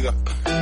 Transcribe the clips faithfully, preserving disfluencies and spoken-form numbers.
vida.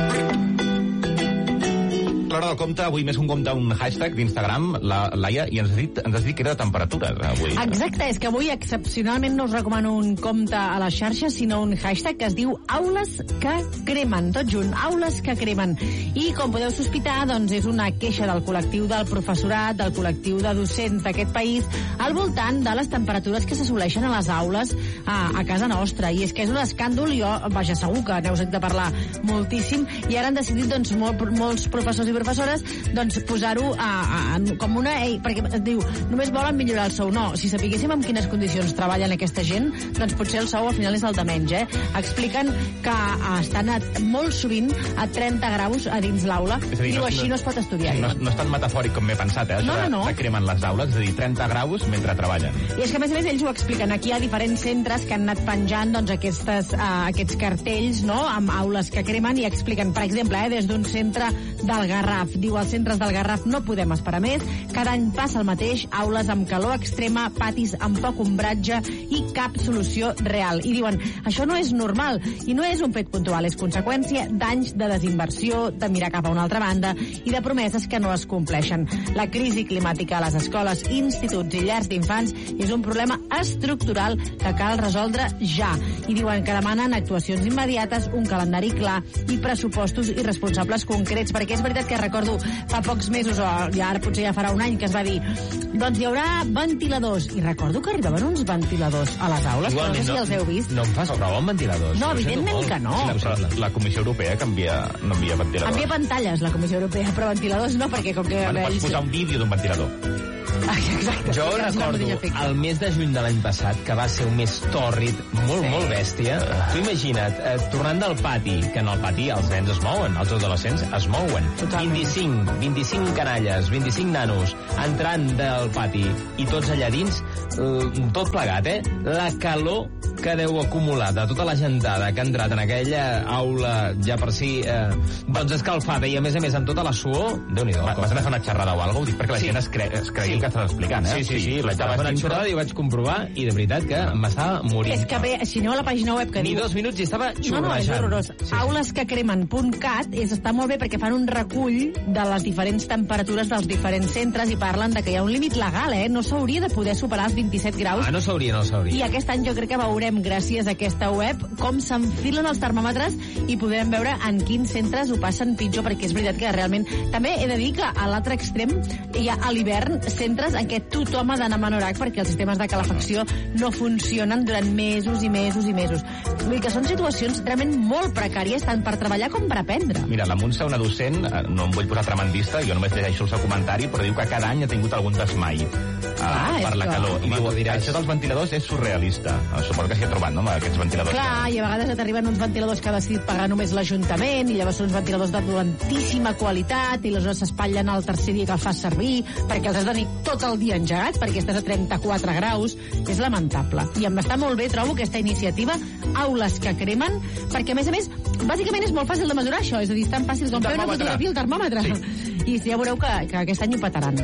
L'hora del compte, avui més un compte, un hashtag d'Instagram, la Laia, i ens has dit, ens has dit que era de temperatures, avui. Exacte, és que avui excepcionalment no us recomano un compte a les xarxes, sinó un hashtag que es diu Aules que cremen, tot junt, Aules que cremen. I com podeu sospitar, doncs és una queixa del col·lectiu del professorat, del col·lectiu de docents d'aquest país, al voltant de les temperatures que s'assoleixen a les aules a, a casa nostra. I és que és un escàndol, jo, vaja, segur que n'heu sentit de parlar moltíssim, i ara han decidit, doncs, molt, molts professors i professores, doncs posar-ho a, a, com una... Ei, perquè es diu, només volen millorar el sou. No, si sapiguéssim en quines condicions treballen aquesta gent, doncs potser el sou al final és el de menys, eh? Expliquen que estan a, molt sovint a trenta graus a dins l'aula. Diu, no, així no es pot estudiar. No, no és tan metafòric com m'he pensat, eh? No, no, no. Que cremen les aules, és a dir, trenta graus mentre treballen. I és que, a més a més, ells ho expliquen. Aquí hi ha diferents centres que han anat penjant, doncs, aquestes, uh, aquests cartells, no?, amb aules que cremen, i expliquen, per exemple, eh, des d'un centre del Garraf. Diu, als centres del Garraf no podem esperar més, cada any passa el mateix, aules amb calor extrema, patis amb poc ombratge i cap solució real. I diuen, això no és normal, i no és un fet puntual, és conseqüència d'anys de desinversió, de mirar cap a una altra banda i de promeses que no es compleixen. La crisi climàtica a les escoles, instituts i llars d'infants és un problema estructural que cal resoldre ja. I diuen que demanen actuacions immediates, un calendari clar i pressupostos i responsables concrets, perquè és veritat que recordo fa pocs mesos, o ja ara potser ja farà un any, que es va dir, doncs hi haurà ventiladors, i recordo que arribaven uns ventiladors a les aules, però no sé si els heu vist. No em fas prova amb ventiladors. No, evidentment que no. Sí, la, la Comissió Europea que envia, no envia ventiladors. Envia pantalles, la Comissió Europea, però ventiladors no, perquè com que... Bueno, pots posar un vídeo d'un ventilador. Ah, exacte. Jo recordo el mes de juny de l'any passat, que va ser un mes tòrrid, molt, sí. molt bèstia. Tu imagina't, eh, tornant del pati, que en el pati els nens es mouen, els adolescents es mouen. Totalment. vint-i-cinc, vint-i-cinc canalles, vint-i-cinc nanos, entrant del pati, i tots allà dins, eh, tot plegat, eh? La calor que deu acumular de tota la gentada que ha entrat en aquella aula ja per si, eh, doncs escalfada, i a més a més amb tota la suor, Déu-n'hi-do. Va, vas anar a fer una xerrada o alguna cosa? Ho dic perquè la sí. gent es, cre es cregui sí. que estàs explicant, eh? Sí, sí, sí, vaig anar a fer una xerrada i ho vaig comprovar, i de veritat que m'estava morint. És que bé, si aneu a la pàgina web que Ni diu... dos minuts i estava xurrejant. No, no, és horrorós. Sí, sí. aules que cremen punt cat és, està molt bé perquè fan un recull de les diferents temperatures dels diferents centres i parlen de que hi ha un límit legal, eh? No s'hauria de poder superar els vint-i-set graus. Ah, no s'hauria, no s'hauria. I aquest any jo crec que veurem, gràcies a aquesta web, com s'enfilen els termòmetres i podrem veure en quins centres ho passen pitjor, perquè és veritat que realment... També he de dir que a l'altre extrem hi ha a l'hivern centres en què tothom ha d'anar amb anorac perquè els sistemes de calefacció no funcionen durant mesos i mesos i mesos. Vull dir que són situacions realment molt precàries tant per treballar com per aprendre. Mira, la Montse, una docent, no em vull posar tremendista, jo només llegeixo el seu comentari, però diu que cada any ha tingut algun desmai ah, per la que... calor. I diu, això dels ventiladors és surrealista. Suposo que s'hi ha trobat, no?, aquests ventiladors. Clar, i a vegades t'arriben uns ventiladors que ha decidit pagar només l'Ajuntament, i llavors són uns ventiladors de dolentíssima qualitat, i aleshores s'espatllen al tercer dia que el fas servir, perquè els has de tenir tot el dia engegats, perquè estàs a trenta-quatre graus. És lamentable. I em està molt bé, trobo, aquesta iniciativa, aules que cremen, perquè, a més a més, bàsicament és molt fàcil de mesurar això, és a dir, és tan fàcil com fer una fotografia al termòmetre. Sí. I ja veureu que, que aquest any ho petaran.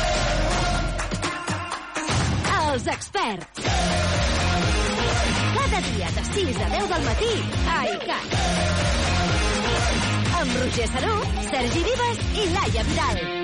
Els experts. Cada dia de sis a deu del matí a ICAT. Amb Roger Saró, Sergi Vives i Laia Vidal.